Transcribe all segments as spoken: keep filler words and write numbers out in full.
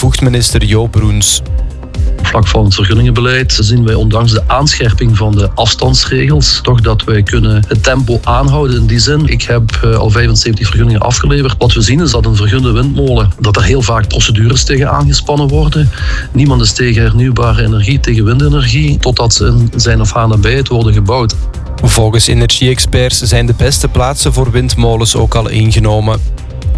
bevoegd minister Joop Roens. Vlak van het vergunningenbeleid zien wij ondanks de aanscherping van de afstandsregels toch dat wij kunnen het tempo aanhouden in die zin. Ik heb uh, al vijfenzeventig vergunningen afgeleverd. Wat we zien is dat een vergunde windmolen, dat er heel vaak procedures tegen aangespannen worden. Niemand is tegen hernieuwbare energie, tegen windenergie, totdat ze in zijn of haar nabijheid worden gebouwd. Volgens energie-experts zijn de beste plaatsen voor windmolens ook al ingenomen.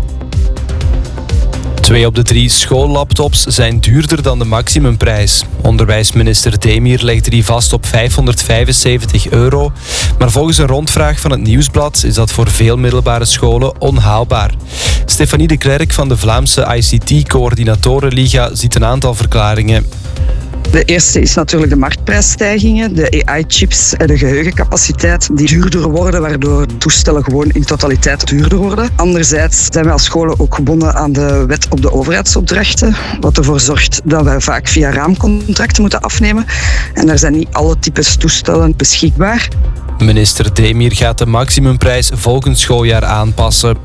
Twee op de drie schoollaptops zijn duurder dan de maximumprijs. Onderwijsminister Demir legde die vast op vijfhonderdvijfenzeventig euro. Maar volgens een rondvraag van het Nieuwsblad is dat voor veel middelbare scholen onhaalbaar. Stefanie de Klerk van de Vlaamse I C T-coördinatorenliga ziet een aantal verklaringen. De eerste is natuurlijk de marktprijsstijgingen, de A I-chips en de geheugencapaciteit die duurder worden, waardoor toestellen gewoon in totaliteit duurder worden. Anderzijds zijn wij als scholen ook gebonden aan de wet op de overheidsopdrachten, wat ervoor zorgt dat wij vaak via raamcontracten moeten afnemen. En daar zijn niet alle types toestellen beschikbaar. Minister Demir gaat de maximumprijs volgend schooljaar aanpassen.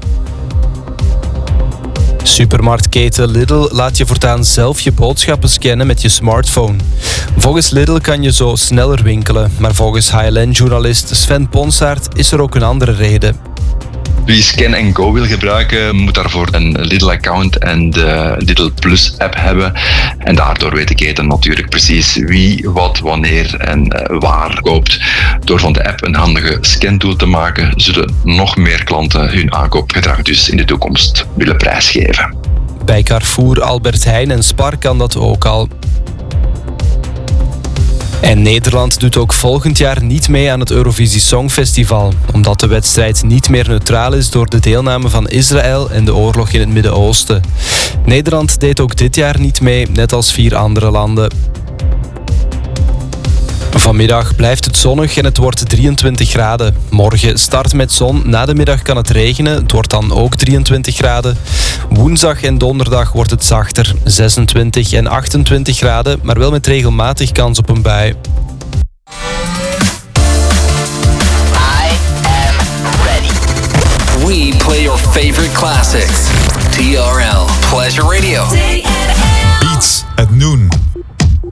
Supermarktketen Lidl laat je voortaan zelf je boodschappen scannen met je smartphone. Volgens Lidl kan je zo sneller winkelen, maar volgens H L N-journalist Sven Ponsaert is er ook een andere reden. Wie Scan and Go wil gebruiken, moet daarvoor een Lidl-account en de Lidl Plus-app hebben. En daardoor weet de keten natuurlijk precies wie, wat, wanneer en waar koopt. Door van de app een handige scantool te maken, zullen nog meer klanten hun aankoopgedrag dus in de toekomst willen prijsgeven. Bij Carrefour, Albert Heijn en Spar kan dat ook al. En Nederland doet ook volgend jaar niet mee aan het Eurovisie Songfestival, omdat de wedstrijd niet meer neutraal is door de deelname van Israël en de oorlog in het Midden-Oosten. Nederland deed ook dit jaar niet mee, net als vier andere landen. Vanmiddag blijft het zonnig en het wordt drieëntwintig graden. Morgen start met zon, na de middag kan het regenen, het wordt dan ook drieëntwintig graden. Woensdag en donderdag wordt het zachter, zesentwintig en achtentwintig graden, maar wel met regelmatig kans op een bui. I am ready. We play your favorite classics. T R L Pleasure Radio. Beats at noon.